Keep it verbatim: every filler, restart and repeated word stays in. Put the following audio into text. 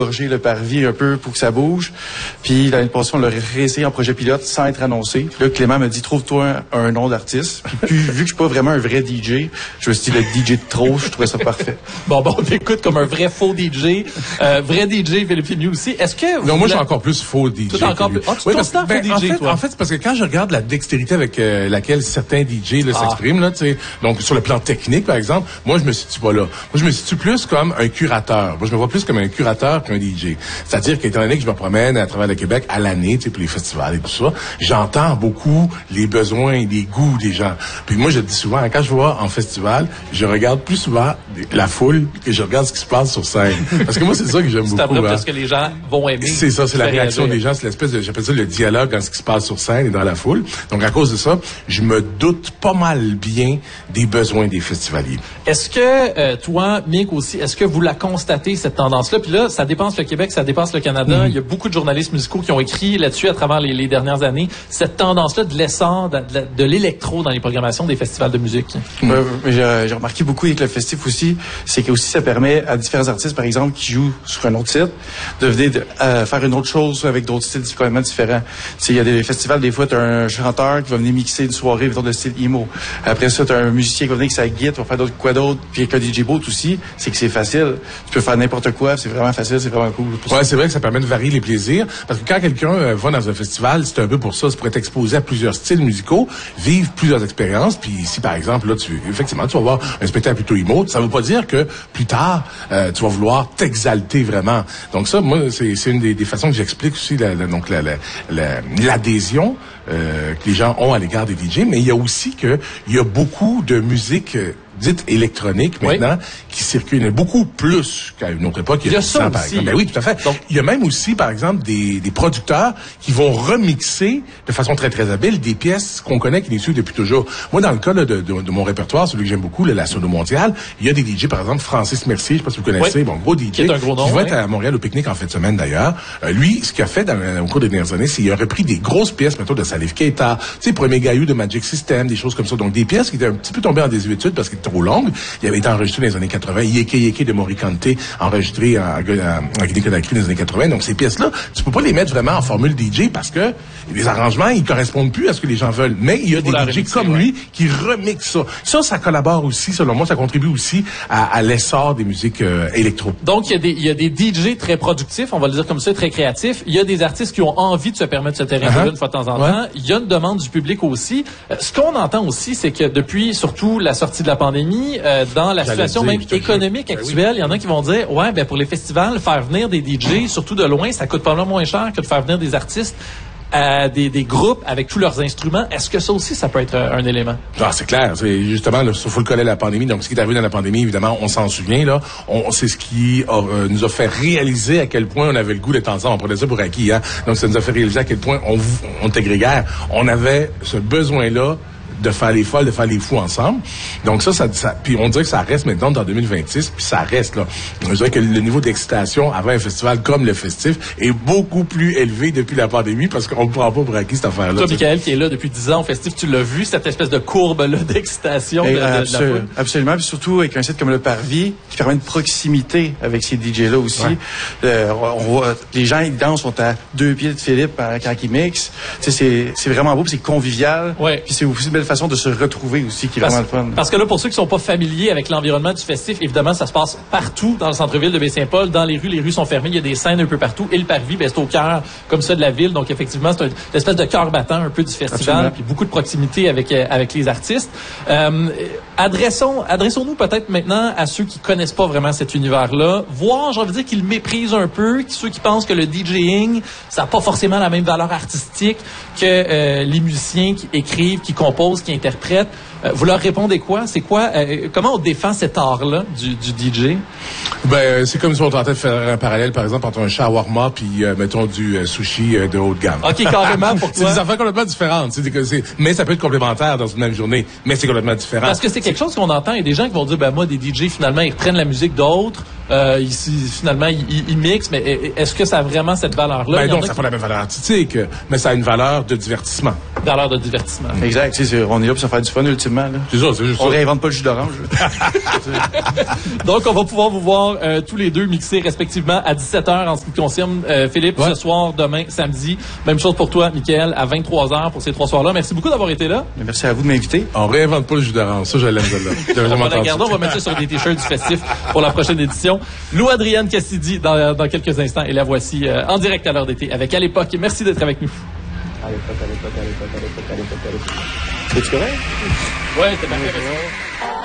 gorger le parvis un peu pour que ça bouge. Puis l'année passée, on l'a réessayé en projet pilote sans être annoncé. Puis là, Clément m'a dit, trouve-toi un, un nom d'artiste. Puis, puis vu que je suis pas vraiment un vrai D J, je me suis dit, le D J de trop, je trouvais ça parfait. Bon, bon, on t'écoute comme un vrai faux D J. Euh, vrai D J, Philippe Filliou aussi. Est-ce que... Non, moi, je suis encore plus faux D J. Tout encore plus... Ah, tu oui, parce, parce, ben, faux en D J, fait, toi. En fait, c'est parce que quand je regarde la dextérité avec euh, laquelle certains D J là, ah. s'expriment, là, tu sais, donc sur le plan technique, par exemple, moi, je me situe pas là. Moi, je me situe plus comme un curateur. Moi, je me vois plus comme un curateur qu'un D J. C'est-à-dire qu'étant donné que je me promène à travers le Québec à l'année, tu sais, pour les festivals et tout ça, j'entends beaucoup les besoins et les goûts des gens. Puis moi, je dis souvent, quand je vois en festival, je regarde plus souvent la foule que je regarde ce qui se passe sur scène. Parce que moi, c'est ça que j'aime beaucoup. C'est hein. ce que les gens vont aimer. C'est ça, c'est la réaction réagir. des gens, c'est l'espèce de, j'appelle ça le dialogue dans ce qui se passe sur scène et dans la foule. Donc, à cause de ça, je me doute pas mal bien des besoins des festivaliers. Est-ce que, euh, toi, Mick aussi, est-ce que vous la constatez, cette tendance-là? Puis là, ça dépasse le Québec, ça dépasse le Canada. Mm-hmm. Il y a beaucoup de journalistes musicaux qui ont écrit là-dessus à travers les, les dernières années. Cette tendance-là de l'essor, de, de, de l'électro dans les programmations des festivals de musique. Mm-hmm. Euh, j'ai, j'ai remarqué beaucoup avec le festif aussi, c'est que aussi ça permet à différents artistes, par exemple, qui jouent sur un autre site, de venir de, euh, faire une autre chose avec d'autres styles complètement différents. Il y a des festivals, des fois, tu as un chanteur qui va venir mixer une soirée dans le style emo. Après ça, tu as un musicien qui va venir avec sa guitare, va faire d'autres quoi d'autre. Puis avec un D J boat aussi, c'est que c'est facile. Tu peux faire n'importe quoi, c'est vraiment facile, c'est vraiment cool. Ouais, c'est vrai que ça permet de varier les plaisirs. Parce que quand quelqu'un euh, va dans un festival, c'est un peu pour ça, c'est pour être exposé à plusieurs styles musicaux, vivre plusieurs expériences. Puis si, par exemple, là, tu, effectivement, tu vas voir un spectacle plutôt emo, ça veut pas dire que plus tard, euh, tu vas vouloir t'exalter vraiment. Donc ça, moi, c'est, c'est une des, des façons que j'explique aussi la, la, donc la, la, la, l'adhésion euh, que les gens ont à l'égard des D J. Mais il y a aussi que il y a beaucoup de musique euh, dite électronique maintenant, oui. qui circule beaucoup plus qu'à une autre époque. Il y a ça par aussi. exemple. Ben oui, tout à fait. Donc, il y a même aussi, par exemple, des, des producteurs qui vont remixer de façon très, très habile des pièces qu'on connaît, qui les suivent depuis toujours. Moi, dans le cas là, de, de, de mon répertoire, celui que j'aime beaucoup, là, la Sono Mondiale, il y a des D J, par exemple, Francis Mercier, je sais pas si vous connaissez, oui. bon, gros D J, qui, est un gros nom, qui va oui. être à Montréal au pique-nique en fin de semaine, d'ailleurs. Euh, lui, ce qu'il a fait dans, au cours des dernières années, c'est qu'il a repris des grosses pièces, mettons, de Salif Keita, tu sais, Premier Gaillou de Magic System, des choses comme ça. Donc, des pièces qui étaient un petit peu tombées en désuétude parce qu'elles étaient trop longues. Il avait été enregistré dans les années quatre-vingts. Yeke Yeke de Morikante, enregistré en, en, en Guinée-Conakry dans les années quatre-vingts. Donc, ces pièces-là, tu peux pas les mettre vraiment en formule D J parce que les arrangements, ils correspondent plus à ce que les gens veulent. Mais il y a des D J comme ouais. lui qui remixent ça. Ça, ça collabore aussi, selon moi, ça contribue aussi à, à l'essor des musiques euh, électro. Donc, il y a des, il y a des D J très productifs, on va le dire comme ça, très créatifs. Il y a des artistes qui ont envie de se permettre ce terrain-là uh-huh. une fois de temps en temps. Ouais. Il y a une demande du public aussi. Euh, ce qu'on entend aussi, c'est que depuis, surtout, la sortie de la pandémie, euh, dans la J'allais situation dire, même économique ben actuelle, oui. il y en a qui vont dire, ouais, ben pour les festivals, faire venir des D J, surtout de loin, ça coûte pas mal moins cher que de faire venir des artistes. Euh, des, des groupes avec tous leurs instruments. Est-ce que ça aussi, ça peut être euh, un élément? Ah, c'est clair. C'est justement, il faut le coller la pandémie. Donc, ce qui est arrivé dans la pandémie, évidemment, on s'en souvient, là. On, c'est ce qui a, euh, nous a fait réaliser à quel point on avait le goût d'être ensemble. On prenait ça pour acquis, hein. Donc, ça nous a fait réaliser à quel point on, on était grégaire. On avait ce besoin-là de faire les folles, de faire les fous ensemble. Donc ça, ça, ça puis on dirait que ça reste maintenant dans deux mille vingt-six, puis ça reste là. Je dirais que le niveau d'excitation avant un festival comme le festif est beaucoup plus élevé depuis la pandémie parce qu'on ne prend pas pour acquis cette affaire-là. Toi, Michael, qui est là depuis dix ans au festif, tu l'as vu, cette espèce de courbe-là d'excitation de, de, absol- de la foule? Absolument, puis surtout avec un site comme le Parvis qui permet une proximité avec ces D J-là aussi. Ouais. Euh, on voit, les gens, ils dansent, sont à deux pieds de Philippe quand ils mixent. Tu sais, c'est, c'est vraiment beau, puis c'est convivial. Ouais. Puis c'est aussi une belle façon de se retrouver aussi, qui est parce, vraiment le fun. Parce que là, pour ceux qui sont pas familiers avec l'environnement du festif, évidemment, ça se passe partout dans le centre-ville de Baie-Saint-Paul, dans les rues, les rues sont fermées, il y a des scènes un peu partout, et le Parvis, ben, c'est au cœur, comme ça, de la ville, donc effectivement, c'est une espèce de cœur battant un peu du festival, absolument. Puis beaucoup de proximité avec, euh, avec les artistes. Euh, adressons, adressons-nous peut-être maintenant à ceux qui connaissent pas vraiment cet univers-là, voire, j'ai envie de dire, qu'ils méprisent un peu, ceux qui pensent que le DJing, ça n'a pas forcément la même valeur artistique que euh, les musiciens qui écrivent, qui composent, qui interprètent. Euh, vous leur répondez quoi? C'est quoi? Euh, comment on défend cet art-là du, du D J? Ben, c'est comme si on tentait de faire un parallèle, par exemple, entre un shawarma puis, euh, mettons, du euh, sushi euh, de haut de gamme. OK, carrément, pour toi. C'est des affaires complètement différentes. C'est, c'est, mais ça peut être complémentaire dans une même journée. Mais c'est complètement différent. Parce que c'est quelque chose qu'on entend. Il y a des gens qui vont dire, ben moi, des D J, finalement, ils reprennent la musique d'autres. Euh, ils, finalement, ils, ils, ils mixent. Mais est-ce que ça a vraiment cette valeur-là? Ben non, ça n'a pas la même valeur artistique. Mais ça a une valeur de divertissement. dans l'heure de divertissement. Exact. C'est, c'est, on est là pour se faire du fun, ultimement. Là. C'est ça, c'est juste on ça. réinvente pas le jus d'orange. Donc, on va pouvoir vous voir euh, tous les deux mixer respectivement à dix-sept heures en ce qui concerne euh, Philippe, ouais. ce soir, demain, samedi. Même chose pour toi, Mickaël, à vingt-trois heures pour ces trois soirs-là. Merci beaucoup d'avoir été là. Merci à vous de m'inviter. On réinvente pas le jus d'orange. Ça, je l'aime, celle-là. On va la garder, on va mettre ça sur des t-shirts du festif pour la prochaine édition. Lou Adrienne Cassidy, dans, dans quelques instants, et la voici euh, en direct à l'heure d'été avec À l'époque. Merci d'être avec nous. À l'époque, à l'époque, à l'époque, à l'époque, à l'époque, à l'époque. C'est correct? Ouais, c'est parfait.